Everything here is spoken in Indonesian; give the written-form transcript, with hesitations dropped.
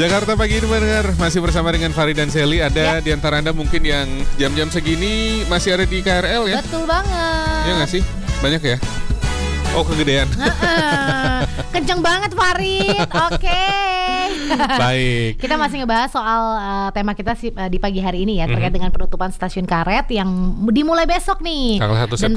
Jakarta Pagi ini mendengar masih bersama dengan Farid dan Sally. Ada di antara Anda mungkin yang jam-jam segini masih ada di KRL ya? Betul banget. Iya nggak sih? Banyak ya? Oh, kegedean. Kenceng banget Farid. Oke. Baik. Kita masih ngebahas soal tema kita di pagi hari ini ya, terkait dengan penutupan stasiun karet yang dimulai besok nih. Tanggal 1 Dan